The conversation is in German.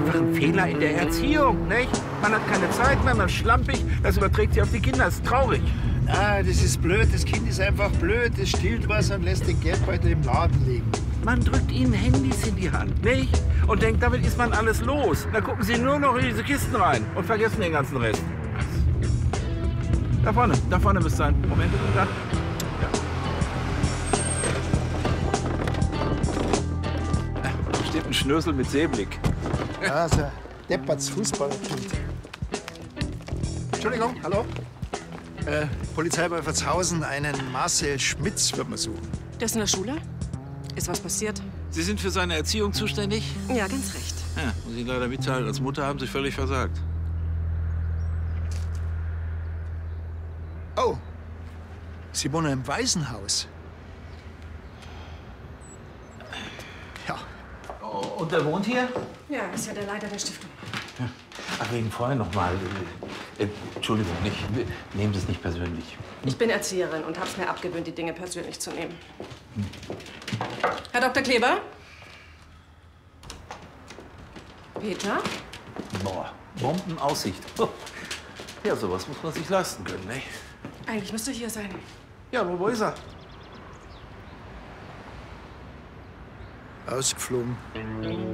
einfach ein Fehler in der Erziehung, nicht? Man hat keine Zeit mehr, man ist schlampig, das überträgt sich auf die Kinder, das ist traurig. Ah, das ist blöd. Das Kind ist einfach blöd. Es stillt was und lässt den Geldbeutel im Laden liegen. Man drückt ihnen Handys in die Hand, nicht? Und denkt, damit ist man alles los. Da gucken sie nur noch in diese Kisten rein und vergessen den ganzen Rest. Da vorne müsste sein. Moment, da. Ja. Da steht ein Schnösel mit Seeblick. Ja, so ein depperts Fußballerkind. Entschuldigung, hallo? Polizei bei Verzhausen, einen Marcel Schmitz wird man suchen. Der ist in der Schule? Ist was passiert? Sie sind für seine Erziehung zuständig? Ja, ganz recht. Ja, muss ich Ihnen leider mitteilen. Als Mutter haben Sie völlig versagt. Oh, Sie wohnen im Waisenhaus. Ja. Oh, und der wohnt hier? Ja, ist ja der Leiter der Stiftung. Ja. Ach, wegen vorher noch mal. Entschuldigung, nehmen Sie es nicht persönlich. Ich bin Erzieherin und hab's mir abgewöhnt, die Dinge persönlich zu nehmen. Herr Dr. Kleber? Peter? Boah, Bombenaussicht. Oh. Ja, sowas muss man sich leisten können, ne? Eigentlich müsste er hier sein. Ja, aber wo ist er? Ausgeflogen.